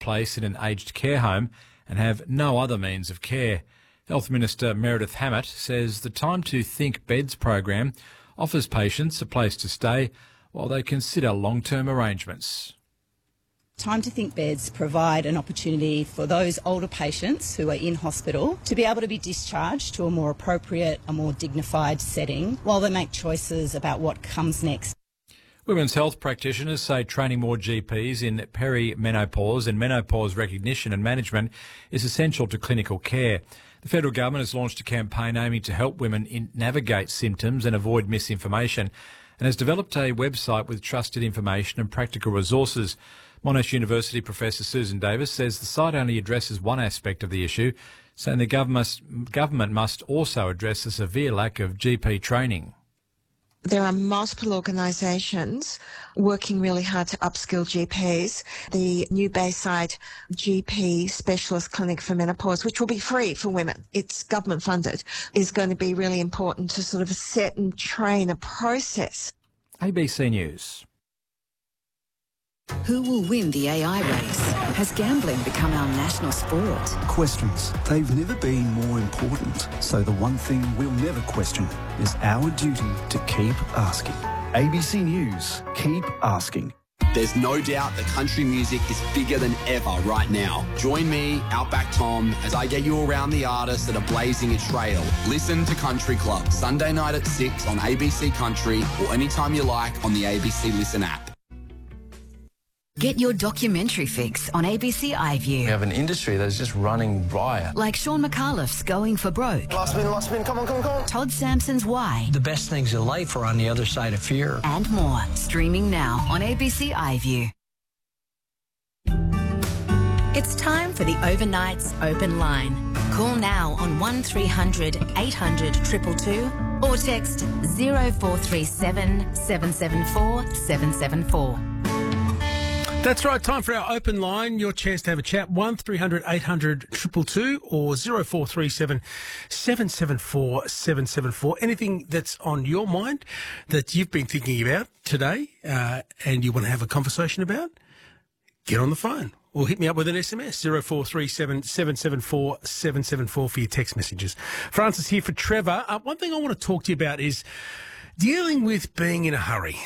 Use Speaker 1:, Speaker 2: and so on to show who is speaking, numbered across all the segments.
Speaker 1: place in an aged care home and have no other means of care. Health Minister Meredith Hammett says the Time to Think Beds program offers patients a place to stay while they consider long-term arrangements.
Speaker 2: Time to Think Beds provide an opportunity for those older patients who are in hospital to be able to be discharged to a more appropriate, a more dignified setting while they make choices about what comes next.
Speaker 1: Women's health practitioners say training more GPs in perimenopause and menopause recognition and management is essential to clinical care. The federal government has launched a campaign aiming to help women navigate symptoms and avoid misinformation, and has developed a website with trusted information and practical resources. Monash University Professor Susan Davis says the site only addresses one aspect of the issue, saying the government must also address the severe lack of GP training.
Speaker 3: There are multiple organisations working really hard to upskill GPs. The new Bayside GP Specialist Clinic for Menopause, which will be free for women, it's government funded, is going to be really important to sort of set and train a process.
Speaker 1: ABC News.
Speaker 4: Who will win the AI race? Has gambling become our national sport?
Speaker 5: Questions. They've never been more important. So the one thing we'll never question is our duty to keep asking. ABC News. Keep asking.
Speaker 6: There's no doubt that country music is bigger than ever right now. Join me, Outback Tom, as I get you around the artists that are blazing a trail. Listen to Country Club, Sunday night at 6 on ABC Country or anytime you like on the ABC Listen app.
Speaker 4: Get your documentary fix on ABC iView.
Speaker 7: We have an industry that's just running riot.
Speaker 4: Like Sean McAuliffe's Going for Broke.
Speaker 8: Last spin, come on.
Speaker 4: Todd Sampson's Why.
Speaker 9: The best things in life are on the other side of fear.
Speaker 4: And more. Streaming now on ABC iView. It's time for the Overnights Open Line. Call now on 1300 800 222 or text 0437 774 774.
Speaker 10: That's right, time for our open line, your chance to have a chat, 1300 800 222 or 0437 774 774. Anything that's on your mind that you've been thinking about today and you want to have a conversation about, get on the phone or hit me up with an SMS, 0437 774 774 for your text messages. Francis here for Trevor. One thing I want to talk to you about is dealing with being in a hurry.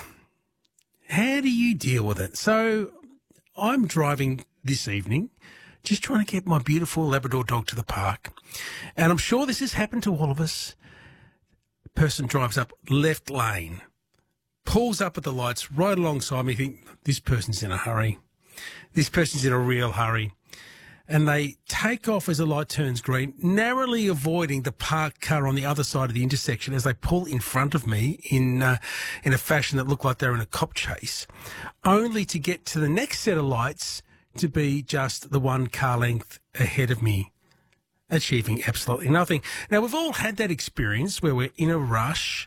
Speaker 10: How do you deal with it? So I'm driving this evening, just trying to get my beautiful Labrador dog to the park. And I'm sure this has happened to all of us. The person drives up left lane, pulls up at the lights right alongside me, think, this person's in a hurry. This person's in a real hurry. And they take off as the light turns green, narrowly avoiding the parked car on the other side of the intersection as they pull in front of me in a fashion that looked like they were in a cop chase, only to get to the next set of lights to be just the one car length ahead of me, achieving absolutely nothing. Now, we've all had that experience where we're in a rush.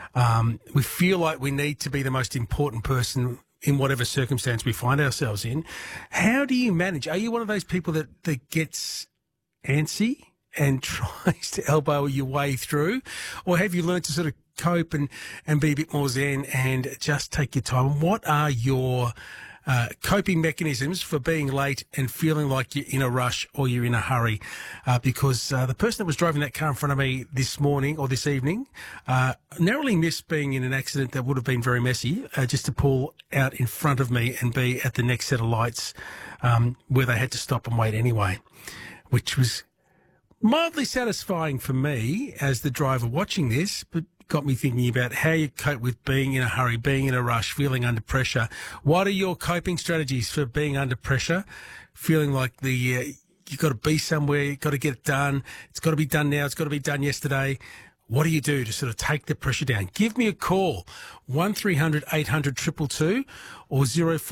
Speaker 10: We feel like we need to be the most important person in whatever circumstance we find ourselves in. How do you manage? Are you one of those people that gets antsy and tries to elbow your way through? Or have you learned to sort of cope and be a bit more zen and just take your time? What are your coping mechanisms for being late and feeling like you're in a rush or you're in a hurry? Because the person that was driving that car in front of me this morning or this evening narrowly missed being in an accident that would have been very messy, just to pull out in front of me and be at the next set of lights where they had to stop and wait anyway, which was mildly satisfying for me as the driver watching this, but got me thinking about how you cope with being in a hurry, being in a rush, feeling under pressure. What are your coping strategies for being under pressure, feeling like you've got to be somewhere, you've got to get it done, it's got to be done now, it's got to be done yesterday? What do you do to sort of take the pressure down? Give me a call, 1300 800 222 or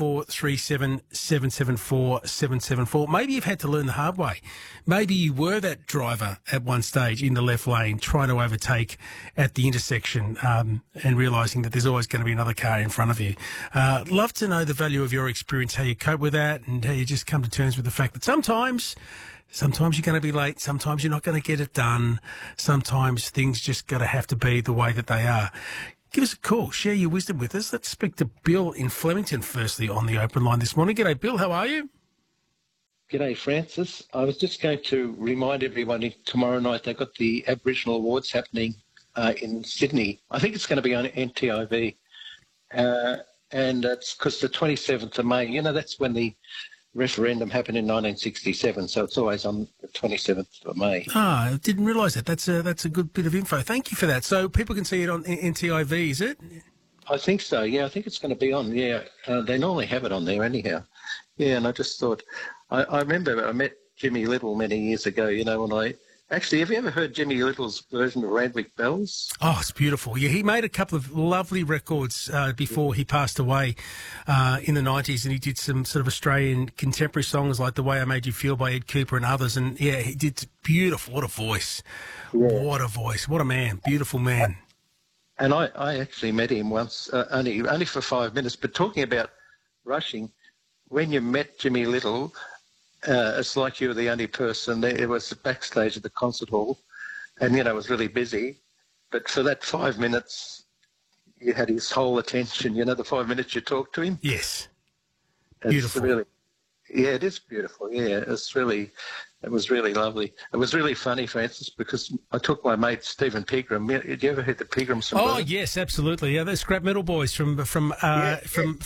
Speaker 10: 0437 774 774. Maybe you've had to learn the hard way. Maybe you were that driver at one stage in the left lane trying to overtake at the intersection and realising that there's always going to be another car in front of you. Love to know the value of your experience, how you cope with that and how you just come to terms with the fact that sometimes you're going to be late. Sometimes you're not going to get it done. Sometimes things just got to have to be the way that they are. Give us a call. Share your wisdom with us. Let's speak to Bill in Flemington firstly on the open line this morning. G'day, Bill. How are you?
Speaker 8: G'day, Francis. I was just going to remind everyone tomorrow night they've got the Aboriginal Awards happening in Sydney. I think it's going to be on NTIV. And it's because the 27th of May, that's when the referendum happened in 1967, so it's always on the 27th of May.
Speaker 10: Ah, I didn't realise that. That's a good bit of info. Thank you for that. So people can see it on NTIV, is it?
Speaker 8: I think so, yeah. I think it's going to be on, yeah. They normally have it on there anyhow. Yeah, and I just thought, I remember I met Jimmy Little many years ago, when Actually, have you ever heard Jimmy Little's version of Randwick Bells?
Speaker 10: Oh, it's beautiful. Yeah, he made a couple of lovely records before he passed away in the 90s, and he did some sort of Australian contemporary songs like The Way I Made You Feel by Ed Cooper and others, and, yeah, he did beautiful. What a voice. Yeah. What a voice. What a man. Beautiful man.
Speaker 8: And I actually met him once, only for 5 minutes, but talking about rushing, when you met Jimmy Little... it's like you were the only person there. It was backstage at the concert hall, and, it was really busy. But for that 5 minutes, you had his whole attention, the 5 minutes you talked to him.
Speaker 10: Yes.
Speaker 8: Beautiful. It is beautiful, yeah. It was really lovely. It was really funny, Francis, because I took my mate Stephen Pegram. Did you ever hear the Pegrams?
Speaker 10: Oh, yes, absolutely. Yeah, they're scrap metal boys from out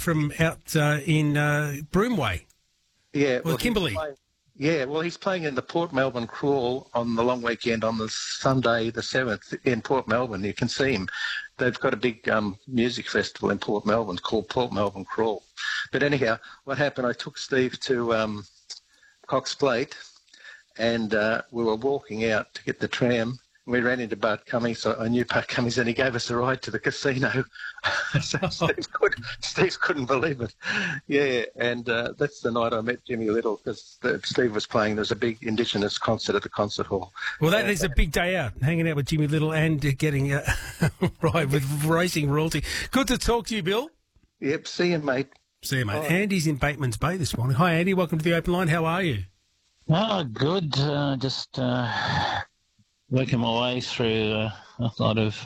Speaker 10: in Broomway.
Speaker 8: Yeah,
Speaker 10: well, Kimberley.
Speaker 8: He's playing in the Port Melbourne Crawl on the long weekend on the Sunday the 7th in Port Melbourne. You can see him. They've got a big music festival in Port Melbourne called Port Melbourne Crawl. But anyhow, what happened, I took Steve to Cox Plate, and we were walking out to get the tram. We ran into Bart Cummings, so I knew Bart Cummings, and he gave us a ride to the casino. So Steve couldn't believe it. Yeah, and that's the night I met Jimmy Little, because Steve was playing. There was a big Indigenous concert at the concert hall.
Speaker 10: Well, that is a big day out, hanging out with Jimmy Little and getting a ride with racing royalty. Good to talk to you, Bill.
Speaker 8: Yep, see you, mate.
Speaker 10: See you, mate. Bye. Andy's in Bateman's Bay this morning. Hi, Andy. Welcome to the Open Line. How are you?
Speaker 11: Oh, good. Just... working my way through a lot of,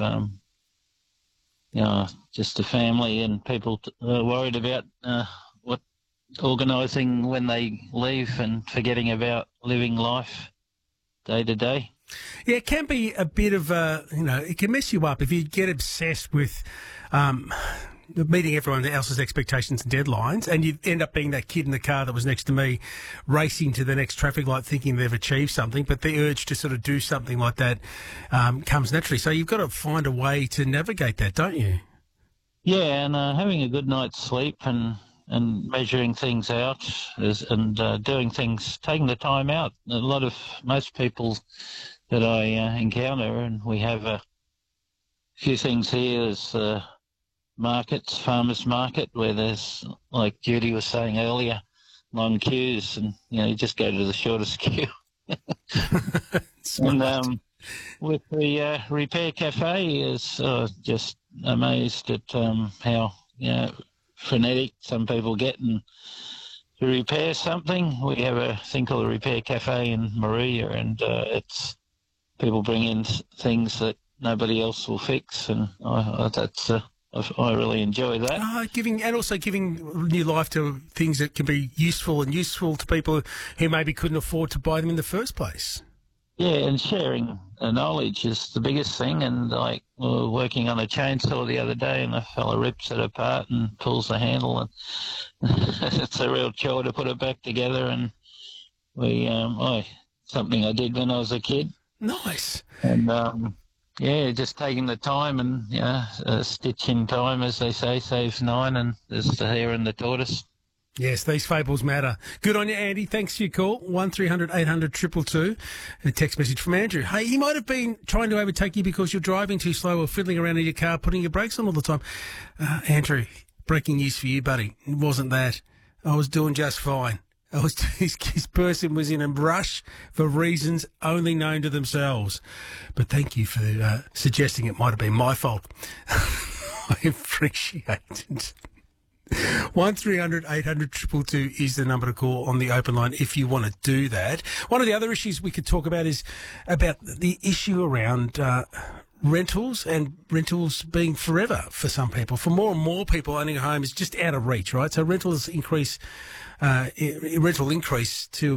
Speaker 11: just the family and people worried about organising when they leave and forgetting about living life day to day.
Speaker 10: Yeah, it can be a bit of it can mess you up if you get obsessed with meeting everyone else's expectations and deadlines, and you end up being that kid in the car that was next to me racing to the next traffic light thinking they've achieved something, but the urge to sort of do something like that comes naturally. So you've got to find a way to navigate that, don't you?
Speaker 11: Yeah, and having a good night's sleep and measuring things out and doing things, taking the time out. Most people that I encounter, and we have a few things here, is markets, farmers market, where there's, like Judy was saying earlier, long queues, and you just go to the shortest queue. And with the repair cafe, is just amazed at how frenetic some people get to repair something. We have a thing called a repair cafe in Maria, and it's people bring in things that nobody else will fix, and I really enjoy that.
Speaker 10: Giving new life to things that can be useful to people who maybe couldn't afford to buy them in the first place.
Speaker 11: Yeah, and sharing knowledge is the biggest thing. And we were working on a chainsaw the other day, and a fella rips it apart and pulls the handle, and it's a real chore to put it back together. And something I did when I was a kid.
Speaker 10: Nice.
Speaker 11: And just taking the time, and a stitch in time, as they say, saves nine, and there's the hare and the tortoise.
Speaker 10: Yes, these fables matter. Good on you, Andy. Thanks for your call. 1300 800 222. A text message from Andrew. Hey, he might have been trying to overtake you because you're driving too slow or fiddling around in your car, putting your brakes on all the time. Andrew, breaking news for you, buddy. It wasn't that. I was doing just fine. His person was in a rush for reasons only known to themselves. But thank you for suggesting it might have been my fault. I appreciate it. 1300 800 222 is the number to call on the open line if you want to do that. One of the other issues we could talk about is about the issue around rentals, and rentals being forever for some people. For more and more people, owning a home is just out of reach, right? So rental increase to